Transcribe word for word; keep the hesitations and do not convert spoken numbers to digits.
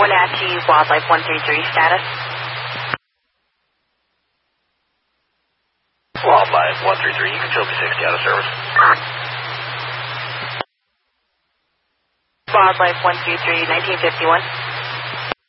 Wenatchee Wildlife one three three, status. Wildlife one three three, you can show me sixty out of service. Wildlife one three three, nineteen fifty-one.